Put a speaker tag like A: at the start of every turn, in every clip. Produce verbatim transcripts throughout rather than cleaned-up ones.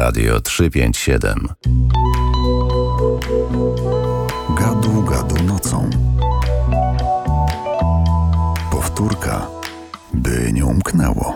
A: Radio trzysta pięćdziesiąt siedem.
B: Gadu gadu nocą. Powtórka, by nie umknęło.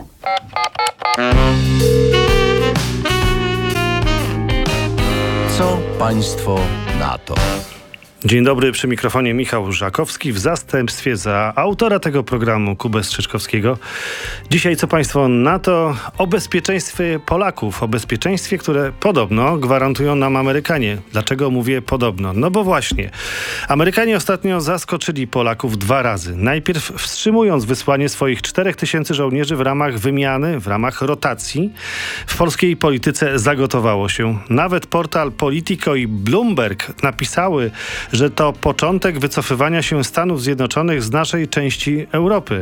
A: Co państwo na to?
C: Dzień dobry, przy mikrofonie Michał Żakowski w zastępstwie za autora tego programu, Kubę Strzyczkowskiego. Dzisiaj co państwo na to? O bezpieczeństwie Polaków, o bezpieczeństwie, które podobno gwarantują nam Amerykanie. Dlaczego mówię podobno? No bo właśnie, Amerykanie ostatnio zaskoczyli Polaków dwa razy. Najpierw wstrzymując wysłanie swoich czterech tysięcy żołnierzy w ramach wymiany, w ramach rotacji. W polskiej polityce zagotowało się. Nawet portal Politico i Bloomberg napisały, że to początek wycofywania się Stanów Zjednoczonych z naszej części Europy.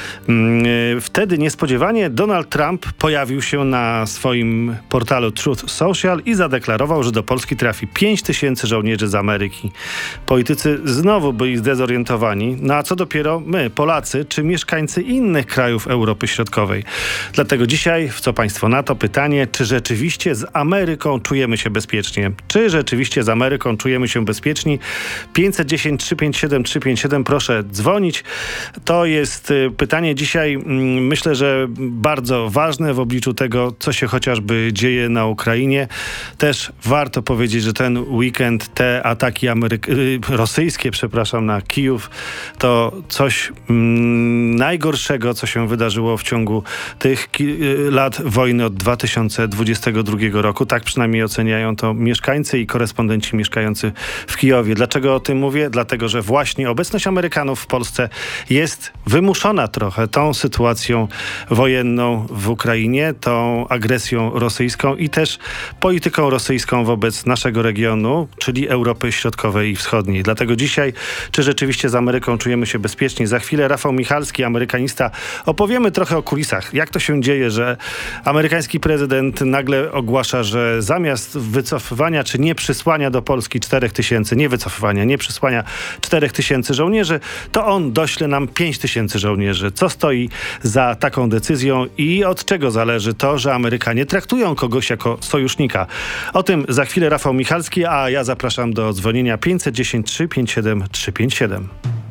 C: Wtedy niespodziewanie Donald Trump pojawił się na swoim portalu Truth Social i zadeklarował, że do Polski trafi pięć tysięcy żołnierzy z Ameryki. Politycy znowu byli zdezorientowani, no a co dopiero my, Polacy, czy mieszkańcy innych krajów Europy Środkowej. Dlatego dzisiaj, w co państwo na to, pytanie, czy rzeczywiście z Ameryką czujemy się bezpiecznie? Czy rzeczywiście z Ameryką czujemy się bezpieczni? pięćset dziesięć trzysta pięćdziesiąt siedem trzysta pięćdziesiąt siedem, proszę dzwonić. To jest pytanie dzisiaj, myślę, że bardzo ważne w obliczu tego, co się chociażby dzieje na Ukrainie. Też warto powiedzieć, że ten weekend, te ataki Ameryk- rosyjskie, przepraszam, na Kijów, to coś mm, najgorszego, co się wydarzyło w ciągu tych ki- lat wojny od dwa tysiące dwudziestego drugiego roku. Tak przynajmniej oceniają to mieszkańcy i korespondenci mieszkający w Kijowie. Dlaczego o tym mówię? Dlatego, że właśnie obecność Amerykanów w Polsce jest wymuszona trochę tą sytuacją wojenną w Ukrainie, tą agresją rosyjską i też polityką rosyjską wobec naszego regionu, czyli Europy Środkowej i Wschodniej. Dlatego dzisiaj, czy rzeczywiście z Ameryką czujemy się bezpieczni? Za chwilę Rafał Michalski, amerykanista. Opowiemy trochę o kulisach. Jak to się dzieje, że amerykański prezydent nagle ogłasza, że zamiast wycofywania czy nie przysłania do Polski czterech tysięcy, nie wycofywania, nie przysłania czterech tysięcy żołnierzy, to on dośle nam pięć tysięcy żołnierzy. Co stoi za taką decyzją i od czego zależy to, że Amerykanie traktują kogoś jako sojusznika? O tym za chwilę Rafał Michalski, a ja zapraszam do dzwonienia pięćset dziesięć trzysta pięćdziesiąt siedem trzysta pięćdziesiąt siedem.